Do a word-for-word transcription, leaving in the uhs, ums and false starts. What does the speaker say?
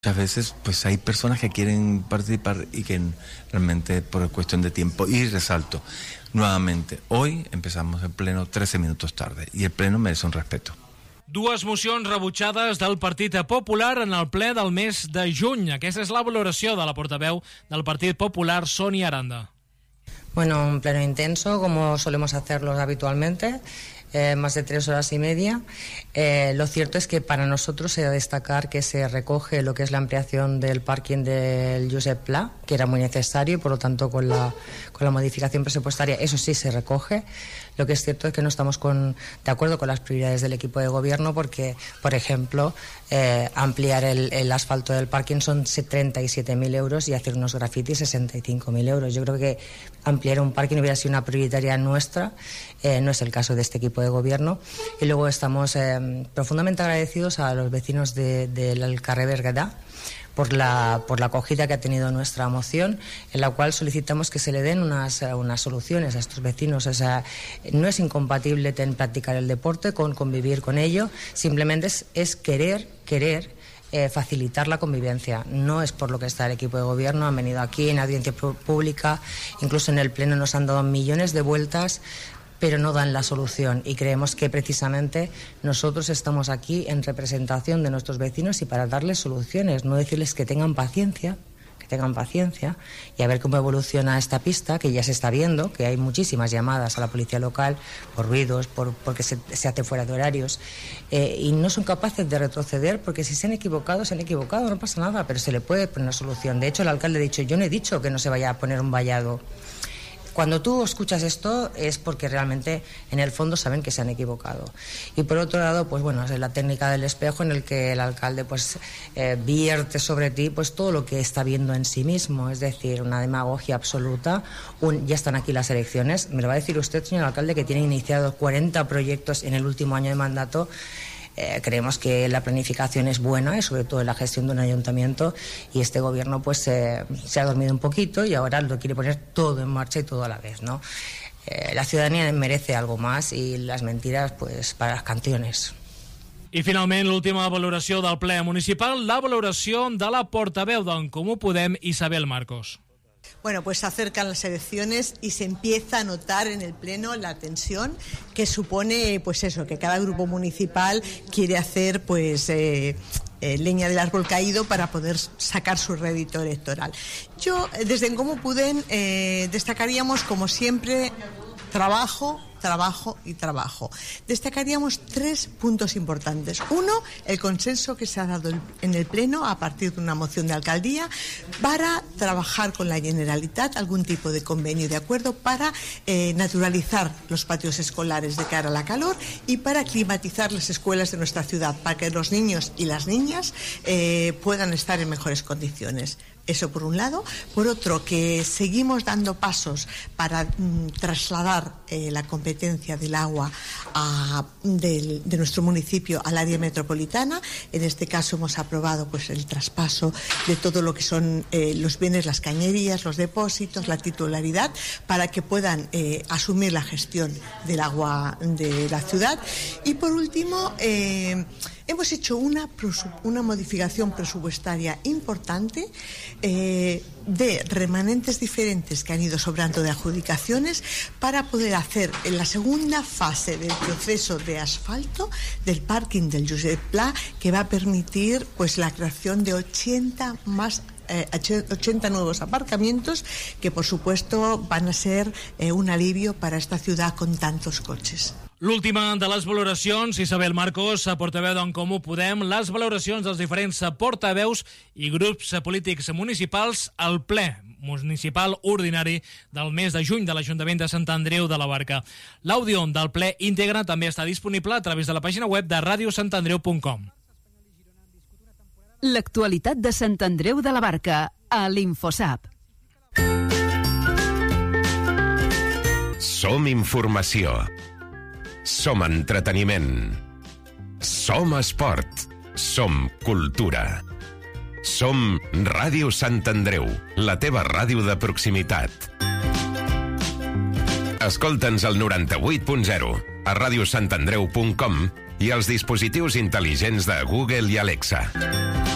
Muchas veces pues hay personas que quieren participar y que realmente por cuestión de tiempo, y resalto nuevamente, hoy empezamos el pleno trece minutos tarde y el pleno merece un respeto. Dues mocions rebutjades del Partit Popular en el ple del mes de juny. Aquesta és la valoració de la portaveu del Partit Popular, Sonia Aranda. Bueno, un pleno intenso, como solemos hacerlos habitualmente, eh, más de tres horas y media. Eh, lo cierto es que para nosotros se ha de destacar que se recoge lo que es la ampliación del parking del Josep Pla, que era muy necesario, y por lo tanto con la, con la modificación presupuestaria eso sí se recoge. Lo que es cierto es que no estamos con, de acuerdo con las prioridades del equipo de gobierno, porque, por ejemplo, eh, ampliar el, el asfalto del parking son treinta y siete mil euros y hacer unos grafitis sesenta y cinco mil euros. Yo creo que ampliar un parking hubiera sido una prioritaria nuestra, eh, no es el caso de este equipo de gobierno. Y luego estamos eh, profundamente agradecidos a los vecinos de, del carrer Berguedà por la, por la acogida que ha tenido nuestra moción, en la cual solicitamos que se le den unas, unas soluciones a estos vecinos. O sea, no es incompatible ten, practicar el deporte con convivir con ello, simplemente es, es querer, querer eh, facilitar la convivencia. No es por lo que está el equipo de gobierno, han venido aquí en audiencia pública, incluso en el pleno nos han dado millones de vueltas, pero no dan la solución, y creemos que precisamente nosotros estamos aquí en representación de nuestros vecinos y para darles soluciones, no decirles que tengan paciencia, que tengan paciencia y a ver cómo evoluciona esta pista, que ya se está viendo, que hay muchísimas llamadas a la policía local por ruidos, por, porque se, se hace fuera de horarios, eh, y no son capaces de retroceder, porque si se han equivocado, se han equivocado, no pasa nada, pero se le puede poner una solución. De hecho, el alcalde ha dicho, yo no he dicho que no se vaya a poner un vallado. Cuando tú escuchas esto es porque realmente en el fondo saben que se han equivocado. Y por otro lado, pues bueno, es la técnica del espejo en el que el alcalde pues eh, vierte sobre ti pues todo lo que está viendo en sí mismo, es decir, una demagogia absoluta. Un, ya están aquí las elecciones. Me lo va a decir usted, señor alcalde, que tiene iniciados cuarenta proyectos en el último año de mandato. Eh, creemos que la planificación es buena y sobre todo en la gestión de un ayuntamiento, y este gobierno pues eh, se ha dormido un poquito y ahora lo quiere poner todo en marcha y todo a la vez, ¿no? Eh, la ciudadanía merece algo más y las mentiras pues para las canciones. I finalment l'última valoració del ple municipal, la valoració de la portaveu d'En Comú Podem, Isabel Marcos. Bueno, pues se acercan las elecciones y se empieza a notar en el pleno la tensión que supone, pues eso, que cada grupo municipal quiere hacer, pues, eh, eh, leña del árbol caído para poder sacar su rédito electoral. Yo, desde En Comú Podem, eh, destacaríamos, como siempre, trabajo, trabajo y trabajo. Destacaríamos tres puntos importantes. Uno, el consenso que se ha dado en el Pleno a partir de una moción de alcaldía para trabajar con la Generalitat algún tipo de convenio de acuerdo para eh, naturalizar los patios escolares de cara a la calor y para climatizar las escuelas de nuestra ciudad, para que los niños y las niñas eh, puedan estar en mejores condiciones. Eso por un lado. Por otro, que seguimos dando pasos para mm, trasladar eh, la competencia del agua a, de, de nuestro municipio al área metropolitana. En este caso hemos aprobado pues el traspaso de todo lo que son eh, los bienes, las cañerías, los depósitos, la titularidad, para que puedan eh, asumir la gestión del agua de la ciudad. Y por último, eh, hemos hecho una, una modificación presupuestaria importante eh, de remanentes diferentes que han ido sobrando de adjudicaciones para poder hacer en la segunda fase del proceso de asfalto del parking del Josep Pla, que va a permitir pues la creación de ochenta más Eh, ochenta nuevos aparcamientos que por supuesto van a ser eh, un alivio para esta ciudad con tantos coches. L'última de les valoracions, Isabel Marcos, portaveu d'En Comú Podem, les valoracions dels diferents portaveus i grups polítics municipals al ple municipal ordinari del mes de juny de l'Ajuntament de Sant Andreu de la Barca. L'àudio del ple íntegre també està disponible a través de la pàgina web de radio sant andreu punt com. L'actualitat de Sant Andreu de la Barca a l'Infosap. Som informació. Som entreteniment. Som esport. Som cultura. Som Ràdio Sant Andreu, la teva ràdio de proximitat. Escolta'ns al noranta-vuit punt zero, a radio sant andreu punt com i als dispositius intel·ligents de Google i Alexa.